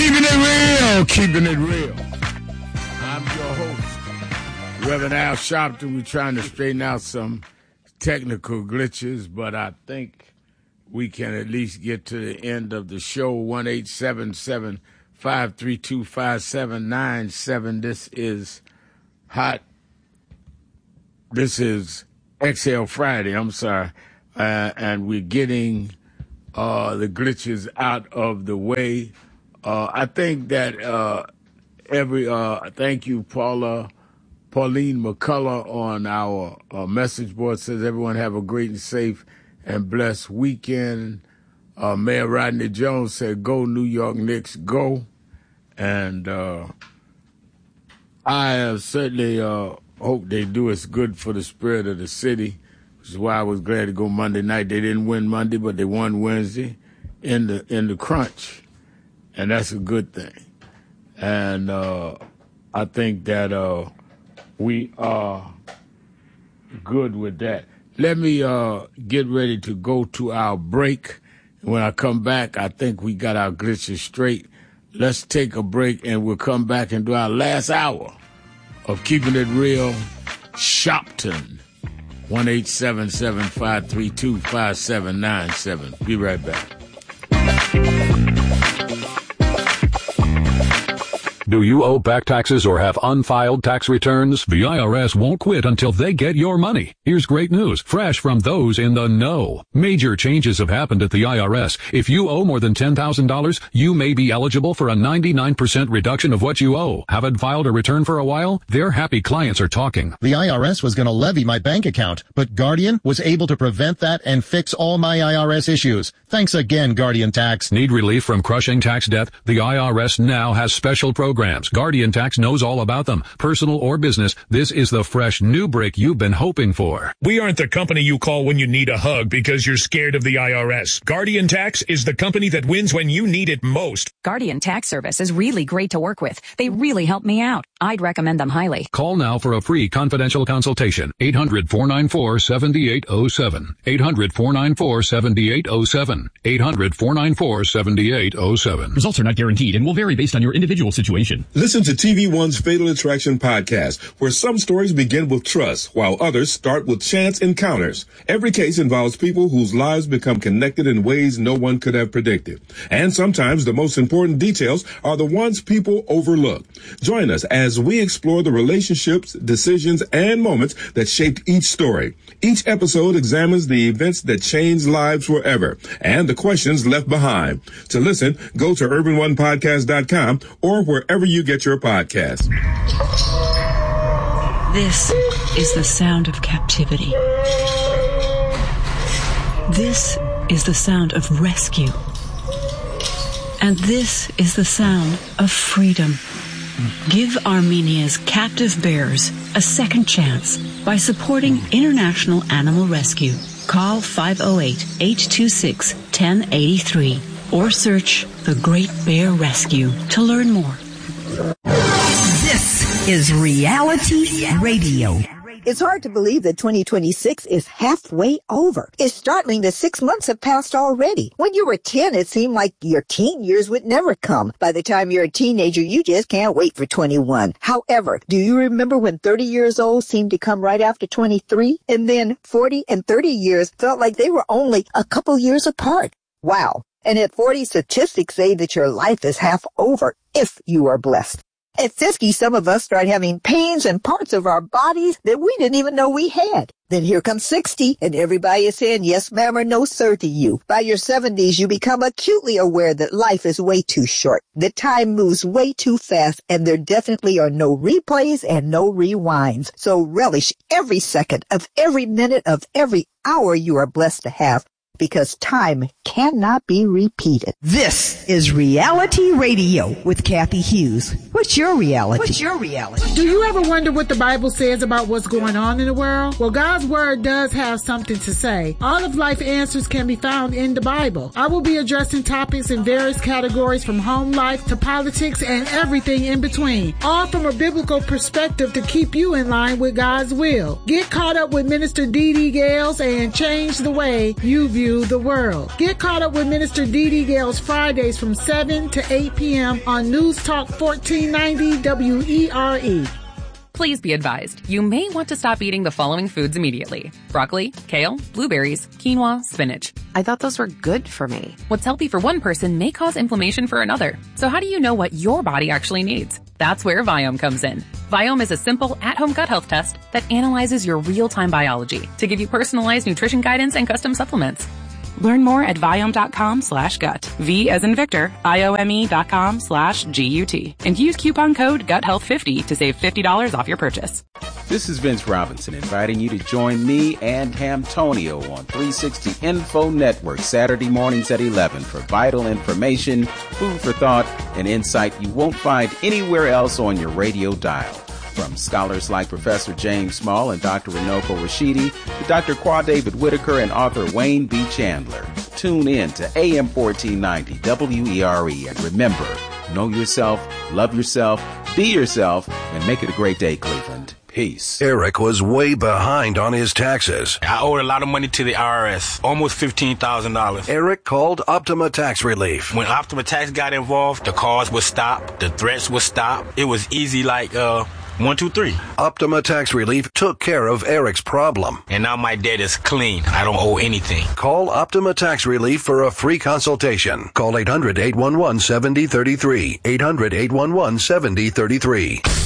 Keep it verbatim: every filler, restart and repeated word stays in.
Keeping it real, keeping it real. I'm your host, Reverend Al Sharpton. We're trying to straighten out some technical glitches, but I think we can at least get to the end of the show. one eight seven seven, five three two, five seven nine seven. This is hot. This is Exhale Friday, I'm sorry. Uh, and we're getting uh, the glitches out of the way. Uh, I think that uh, every, uh, thank you, Paula, Pauline McCullough on our uh, message board says everyone have a great and safe and blessed weekend. Uh, Mayor Rodney Jones said, go New York Knicks, go. And uh, I uh, certainly uh, hope they do. It's good for the spirit of the city, which is why I was glad to go Monday night. They didn't win Monday, but they won Wednesday in the in the crunch. And that's a good thing. And uh, I think that uh, we are good with that. Let me uh, get ready to go to our break. When I come back, I think we got our glitches straight. Let's take a break, and we'll come back and do our last hour of Keeping It Real, Shopton. one eight seven seven, five three two, five seven nine seven. Be right back. Do you owe back taxes or have unfiled tax returns? The I R S won't quit until they get your money. Here's great news, fresh from those in the know. Major changes have happened at the I R S. If you owe more than ten thousand dollars, you may be eligible for a ninety-nine percent reduction of what you owe. Haven't filed a return for a while? Their happy clients are talking. The I R S was going to levy my bank account, but Guardian was able to prevent that and fix all my I R S issues. Thanks again, Guardian Tax. Need relief from crushing tax debt? The I R S now has special programs. Guardian Tax knows all about them. Personal or business, this is the fresh new break you've been hoping for. We aren't the company you call when you need a hug because you're scared of the I R S. Guardian Tax is the company that wins when you need it most. Guardian Tax Service is really great to work with. They really help me out. I'd recommend them highly. Call now for a free confidential consultation. eight hundred, four nine four, seven eight zero seven. eight hundred, four nine four, seven eight zero seven. eight hundred, four nine four, seven eight zero seven. Results are not guaranteed and will vary based on your individual situation. Listen to T V One's Fatal Attraction podcast, where some stories begin with trust, while others start with chance encounters. Every case involves people whose lives become connected in ways no one could have predicted. And sometimes the most important details are the ones people overlook. Join us as we explore the relationships, decisions, and moments that shaped each story. Each episode examines the events that changed lives forever and the questions left behind. To listen, go to urban one podcast dot com or wherever you get your podcasts. This is the sound of captivity. This is the sound of rescue. And this is the sound of freedom. Give Armenia's captive bears a second chance by supporting International Animal Rescue. Call five oh eight, eight two six, one oh eight three or search The Great Bear Rescue to learn more. This is Reality Radio. It's hard to believe that twenty twenty-six is halfway over. It's startling that six months have passed already. When you were ten, it seemed like your teen years would never come. By the time you're a teenager, you just can't wait for twenty-one. However, do you remember when thirty years old seemed to come right after twenty-three? And then forty and thirty years felt like they were only a couple years apart. Wow. And at forty, statistics say that your life is half over if you are blessed. At fifty, some of us start having pains in parts of our bodies that we didn't even know we had. Then here comes sixty, and everybody is saying yes, ma'am, or no, sir to you. By your seventies, you become acutely aware that life is way too short, that time moves way too fast, and there definitely are no replays and no rewinds. So relish every second of every minute of every hour you are blessed to have, because time cannot be repeated. This is Reality Radio with Kathy Hughes. What What's your reality? What's your reality? Do you ever wonder what the Bible says about what's going on in the world? Well, God's Word does have something to say. All of life answers can be found in the Bible. I will be addressing topics in various categories from home life to politics and everything in between, all from a biblical perspective to keep you in line with God's will. Get caught up with Minister Dee Dee Gales and change the way you view the world. Get caught up with Minister Dee Dee Gales Fridays from seven to eight p.m. on News Talk fourteen ninety W E R E. Please be advised, you may want to stop eating the following foods immediately. Broccoli, kale, blueberries, quinoa, spinach. I thought those were good for me. What's healthy for one person may cause inflammation for another. So how do you know what your body actually needs? That's where Viome comes in. Viome is a simple, at-home gut health test that analyzes your real-time biology to give you personalized nutrition guidance and custom supplements. Learn more at Viome.com slash gut. V as in Victor, I-O-M-E dot com slash G-U-T. And use coupon code gut health fifty to save fifty dollars off your purchase. This is Vince Robinson inviting you to join me and Hamtonio on three sixty Info Network Saturday mornings at eleven for vital information, food for thought, and insight you won't find anywhere else on your radio dial. From scholars like Professor James Small and Doctor Runoko Rashidi to Doctor Qua David Whitaker and author Wayne B. Chandler. Tune in to A M fourteen ninety W E R E and remember, know yourself, love yourself, be yourself, and make it a great day, Cleveland. Peace. Eric was way behind on his taxes. I owed a lot of money to the I R S, almost fifteen thousand dollars. Eric called Optima Tax Relief. When Optima Tax got involved, the calls would stop, the threats would stop. It was easy like, uh... One, two, three. Optima Tax Relief took care of Eric's problem. And now my debt is clean. I don't owe anything. Call Optima Tax Relief for a free consultation. Call eight hundred, eight one one, seven oh three three. eight hundred, eight one one, seven oh three three.